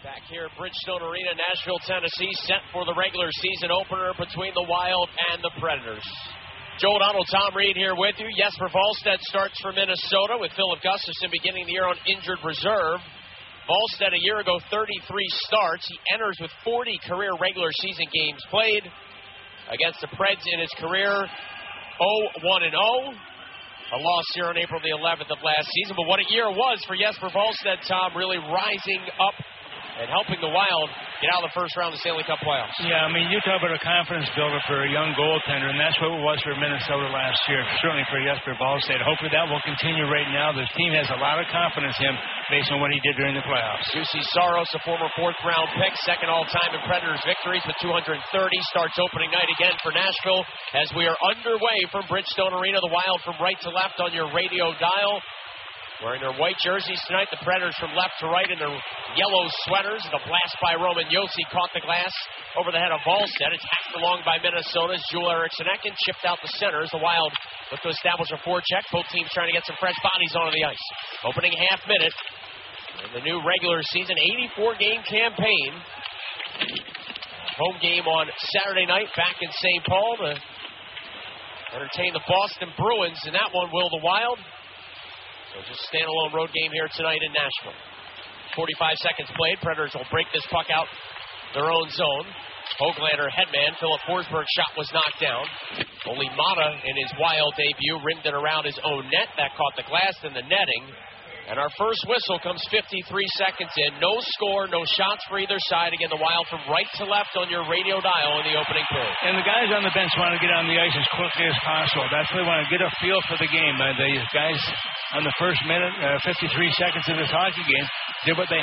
Back here at Bridgestone Arena, Nashville, Tennessee, set for the regular season opener between the Wild and the Predators. Joe O'Donnell, Tom Reed here with you. Jesper Wallstedt starts for Minnesota with Philip Gustafsson beginning the year on injured reserve. Wallstedt a year ago, 33 starts. He enters with 40 career regular season games played against the Preds in his career. 0-1-0. A loss here on April the 11th of last season. But what a year it was for Jesper Wallstedt, Tom, really rising up and helping the Wild get out of the first round of the Stanley Cup playoffs. Yeah, I mean, you talk about a confidence builder for a young goaltender, and that's what it was for Minnesota last year, certainly for Jesper Wallstedt. Hopefully that will continue right now. The team has a lot of confidence in him based on what he did during the playoffs. Juuse Saros, a former fourth-round pick, second all-time in Predators victories with 230, starts opening night again for Nashville as we are underway from Bridgestone Arena. The Wild from right to left on your radio dial. Wearing their white jerseys tonight, the Predators from left to right in their yellow sweaters. The blast by Roman Josi caught the glass over the head of Wallstedt. It's hacked along by Minnesota's Joel Eriksson Ek, chipped out the centers. The Wild look to establish a forecheck. Both teams trying to get some fresh bodies onto the ice. Opening half minute in the new regular season 84-game campaign. Home game on Saturday night back in St. Paul to entertain the Boston Bruins. In that one, will the Wild? So just standalone road game here tonight in Nashville. 45 seconds played. Predators will break this puck out their own zone. Höglander headman. Philip Forsberg's shot was knocked down. Only Mata in his Wild debut rimmed it around his own net. That caught the glass and the netting. And our first whistle comes 53 seconds in. No score, no shots for either side. Again, the Wild from right to left on your radio dial in the opening period. And the guys on the bench want to get on the ice as quickly as possible. That's why they want to get a feel for the game. The guys on the first minute, 53 seconds of this hockey game, did what they